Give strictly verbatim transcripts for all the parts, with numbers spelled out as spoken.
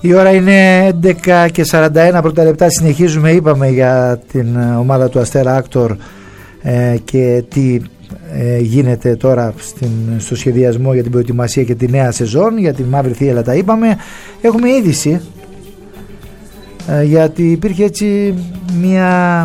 Η ώρα είναι έντεκα και σαράντα ένα πρώτα λεπτά. Συνεχίζουμε, είπαμε για την ομάδα του Αστέρα Άκτορ ε, και τι ε, γίνεται τώρα στην, στο σχεδιασμό για την προετοιμασία και τη νέα σεζόν. Για τη Μαύρη Θύελλα τα είπαμε. Έχουμε είδηση ε, γιατί υπήρχε έτσι μια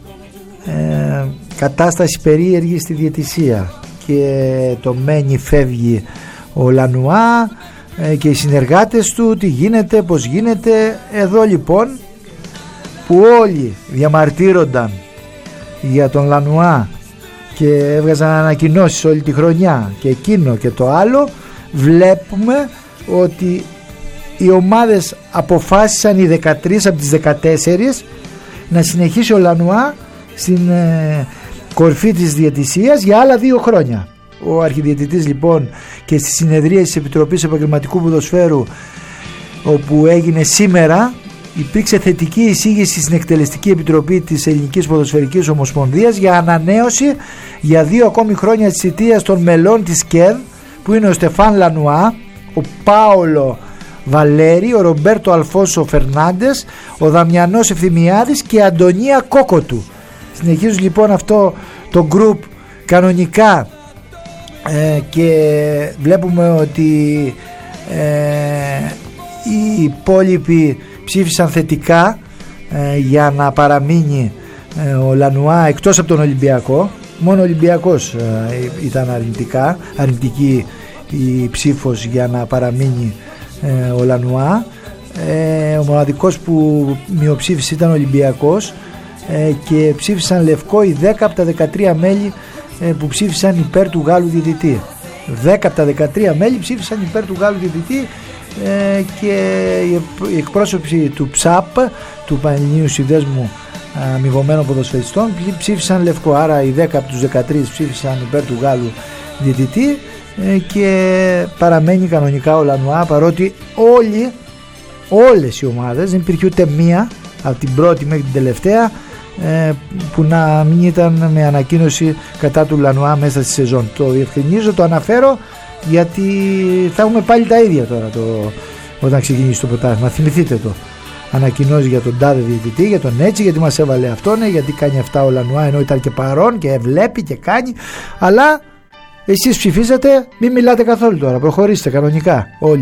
ε, κατάσταση περίεργη στη διαιτησία και το μένει φεύγει ο Λανουά και οι συνεργάτες του, τι γίνεται, πως γίνεται. Εδώ λοιπόν που όλοι διαμαρτύρονταν για τον Λανουά και έβγαζαν ανακοινώσεις όλη τη χρονιά και εκείνο και το άλλο, βλέπουμε ότι οι ομάδες αποφάσισαν, οι δεκατρείς από τις δεκατέσσερις, να συνεχίσει ο Λανουά στην ε, κορφή της διαιτησίας για άλλα δύο χρόνια. Ο αρχιδιαιτητής λοιπόν και στη συνεδρία της Επιτροπής Επαγγελματικού Ποδοσφαίρου, όπου έγινε σήμερα, υπήρξε θετική εισήγηση στην Εκτελεστική Επιτροπή της Ελληνικής Ποδοσφαιρικής Ομοσπονδίας για ανανέωση για δύο ακόμη χρόνια της θητείας των μελών της ΚΕΔ, που είναι ο Στεφάν Λανουά, ο Πάολο Βαλέρη, ο Ρομπέρτο Αλφόσο Φερνάντες, ο Δαμιανός Ευθυμιάδης και η Αντωνία Κόκοτου. Συνεχίζουν λοιπόν αυτό το γκρουπ κανονικά ε, και βλέπουμε ότι ε, οι υπόλοιποι ψήφισαν θετικά ε, για να παραμείνει ε, ο Λανουά, εκτός από τον Ολυμπιακό. Μόνο ο Ολυμπιακός ε, ήταν αρνητικά, αρνητική η ψήφος για να παραμείνει ε, ο Λανουά. ε, ο μοναδικός που μειοψήφισε ήταν ο Ολυμπιακός ε, και ψήφισαν λευκό οι δέκα από τα δεκατρία μέλη ε, που ψήφισαν υπέρ του Γάλλου διαιτητή. δέκα από τα δεκατρία μέλη ψήφισαν υπέρ του Γάλλου διαιτητή ε, και οι εκπρόσωποι του ΨΑΠ, του Πανελληνίου Συνδέσμου Αμοιβωμένων Ποδοσφαιριστών, ψήφισαν λευκό. Άρα οι δέκα από τους δεκατρείς ψήφισαν υπέρ του Γάλλου διαιτητή ε, και παραμένει κανονικά ο Λανουά, παρότι όλοι, όλες οι ομάδες, δεν υπήρχε ούτε μία από την πρώτη μέχρι την τελευταία ε, που να μην ήταν με ανακοίνωση κατά του Λανουά μέσα στη σεζόν. Το διευκρινίζω, το αναφέρω, γιατί θα έχουμε πάλι τα ίδια τώρα το, όταν ξεκινήσει το πρωτάθλημα. Θυμηθείτε το. Ανακοινώσει για τον τάδε διαιτητή, για τον έτσι, γιατί μας έβαλε αυτόν, ναι, γιατί κάνει αυτά ο Λανουά ενώ ήταν και παρόν και βλέπει και κάνει. Αλλά εσείς ψηφίσατε, μην μιλάτε καθόλου τώρα, προχωρήστε κανονικά όλοι.